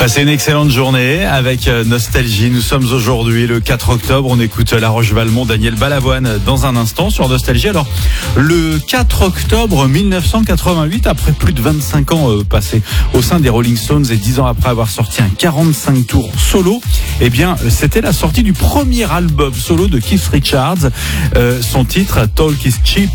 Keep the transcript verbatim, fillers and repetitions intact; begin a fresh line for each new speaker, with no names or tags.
Passez une excellente journée avec Nostalgie. Nous sommes aujourd'hui le quatre octobre. On écoute La Roche-Valmont, Daniel Balavoine dans un instant sur Nostalgie. Alors, le quatre octobre mille neuf cent quatre-vingt-huit, après plus de vingt-cinq ans euh, passés au sein des Rolling Stones et dix ans après avoir sorti un quarante-cinq tours solo, eh bien, c'était la sortie du premier album solo de Keith Richards. Euh, son titre, Talk is Cheap,